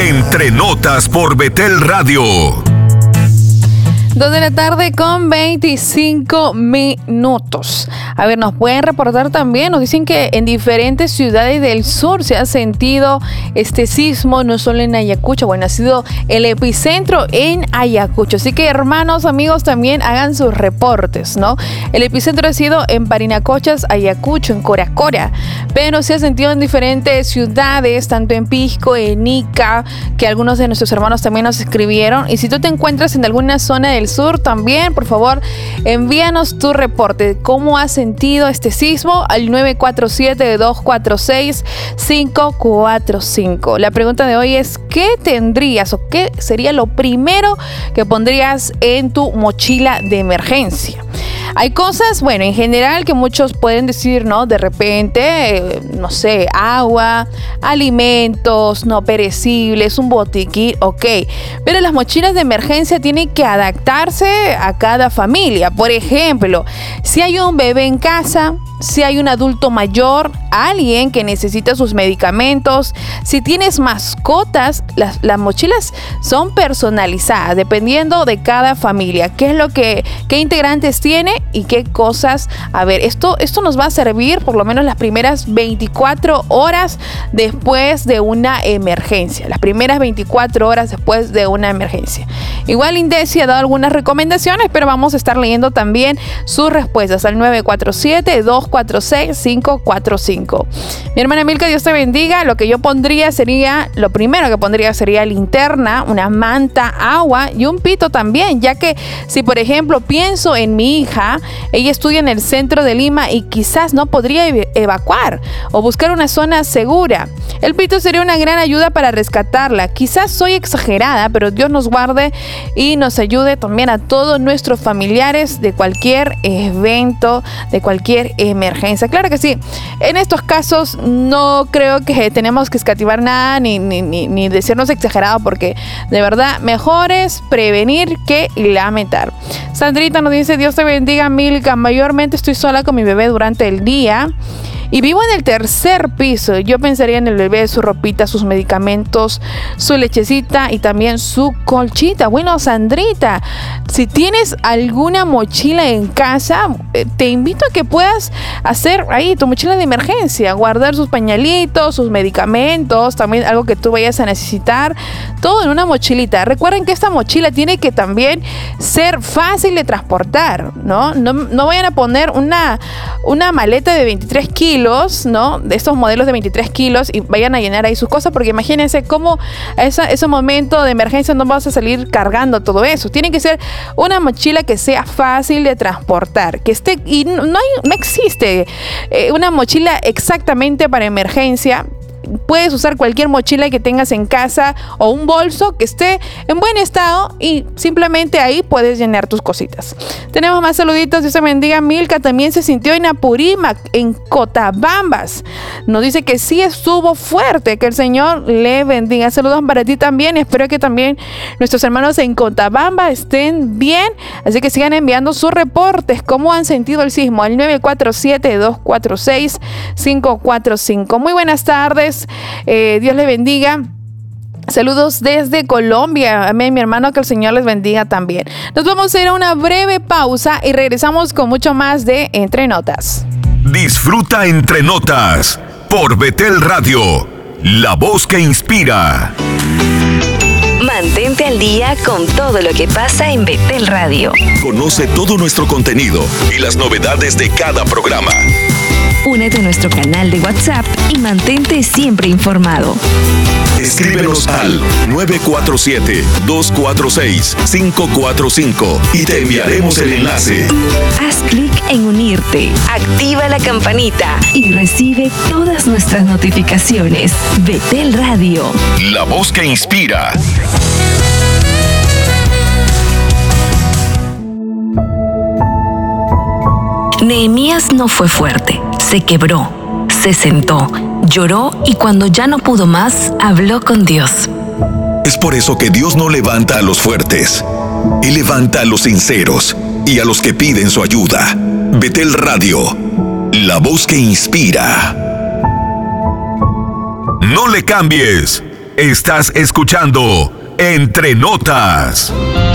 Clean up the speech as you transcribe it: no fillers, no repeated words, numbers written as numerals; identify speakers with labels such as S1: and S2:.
S1: Entre Notas por Betel Radio.
S2: 2 de la tarde con 25 minutos. A ver, nos pueden reportar también, nos dicen que en diferentes ciudades del sur se ha sentido este sismo, no solo en Ayacucho, bueno, ha sido el epicentro en Ayacucho. Así que hermanos, amigos, también hagan sus reportes, ¿no? El epicentro ha sido en Parinacochas, Ayacucho, en Coracora, pero se ha sentido en diferentes ciudades, tanto en Pisco, en Ica, que algunos de nuestros hermanos también nos escribieron. Y si tú te encuentras en alguna zona del sur también, por favor, envíanos tu reporte. ¿Cómo has sentido este sismo? Al 947-246-545. La pregunta de hoy es: ¿qué tendrías o qué sería lo primero que pondrías en tu mochila de emergencia? Hay cosas, bueno, en general que muchos pueden decir, ¿no? De repente, no sé, agua, alimentos no perecibles, un botiquín, ok. Pero las mochilas de emergencia tienen que adaptarse a cada familia. Por ejemplo, si hay un bebé en casa, si hay un adulto mayor, alguien que necesita sus medicamentos, si tienes mascotas, las mochilas son personalizadas dependiendo de cada familia. ¿Qué integrantes tiene y qué cosas? A ver, esto nos va a servir por lo menos las primeras 24 horas después de una emergencia. Las primeras 24 horas después de una emergencia. Igual INDECI ha dado algunas recomendaciones, pero vamos a estar leyendo también sus respuestas al 947-246-545. Mi hermana Milka, Dios te bendiga. Lo primero que pondría sería linterna, una manta, agua y un pito también, ya que si por ejemplo pienso en mi hija, ella estudia en el centro de Lima y quizás no podría evacuar o buscar una zona segura. El pito sería una gran ayuda para rescatarla. Quizás soy exagerada, pero Dios nos guarde y nos ayude también a todos nuestros familiares de cualquier evento, de cualquier emergencia. Claro que sí. En estos casos no creo que tenemos que escatimar nada ni decirnos exagerados, porque de verdad mejor es prevenir que lamentar. Sandrita nos dice: Dios te bendiga, Milka. Mayormente estoy sola con mi bebé durante el día y vivo en el 3er piso. Yo pensaría en el bebé, su ropita, sus medicamentos, su lechecita y también su colchita. Bueno, Sandrita, si tienes alguna mochila en casa, te invito a que puedas hacer ahí tu mochila de emergencia, guardar sus pañalitos, sus medicamentos, también algo que tú vayas a necesitar, todo en una mochilita. Recuerden que esta mochila tiene que también ser fácil de transportar, ¿no? No vayan a poner una maleta de 23 kilos, ¿no? De estos modelos de 23 kilos y vayan a llenar ahí sus cosas, porque imagínense cómo ese momento de emergencia no vas a salir cargando todo eso. Tiene que ser una mochila que sea fácil de transportar, que esté, y no existe una mochila exactamente para emergencia. Puedes usar cualquier mochila que tengas en casa o un bolso que esté en buen estado y simplemente ahí puedes llenar tus cositas. Tenemos más saluditos. Dios te bendiga. Milka también se sintió en Apurímac, en Cotabambas. Nos dice que sí estuvo fuerte. Que el Señor le bendiga. Saludos para ti también. Espero que también nuestros hermanos en Cotabamba estén bien. Así que sigan enviando sus reportes. ¿Cómo han sentido el sismo? Al 947-246-545. Muy buenas tardes. Dios les bendiga. Saludos desde Colombia. Amén, mi hermano, que el Señor les bendiga también. Nos vamos a ir a una breve pausa y regresamos con mucho más de Entre Notas.
S1: Disfruta Entre Notas por Betel Radio, la voz que inspira.
S3: Mantente al día con todo lo que pasa en Betel Radio.
S1: Conoce todo nuestro contenido y las novedades de cada programa.
S3: Únete a nuestro canal de WhatsApp y mantente siempre informado.
S1: Escríbenos al 947-246-545 y te enviaremos el enlace.
S3: Haz clic en unirte, activa la campanita y recibe todas nuestras notificaciones. Betel Radio,
S1: la voz que inspira.
S3: Nehemías no fue fuerte, se quebró, se sentó, lloró y cuando ya no pudo más, habló con Dios.
S1: Es por eso que Dios no levanta a los fuertes. Él levanta a los sinceros y a los que piden su ayuda. Betel Radio, la voz que inspira. No le cambies. Estás escuchando Entre Notas.